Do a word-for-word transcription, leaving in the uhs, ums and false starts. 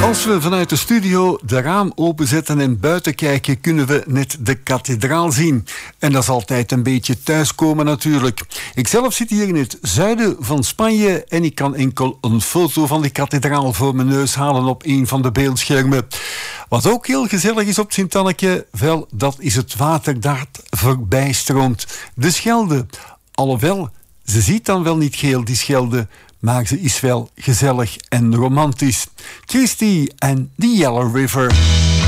Als we vanuit de studio de raam openzetten en buiten kijken, kunnen we net de kathedraal zien. En dat is altijd een beetje thuiskomen natuurlijk. Ikzelf zit hier in het zuiden van Spanje en ik kan enkel een foto van de kathedraal voor mijn neus halen op een van de beeldschermen. Wat ook heel gezellig is op Sint-Anneke, wel, dat is het water dat voorbij stroomt. De Schelde. Alhoewel, ze ziet dan wel niet geel, die Schelde, maar ze is wel gezellig en romantisch. Christy en The Yellow River.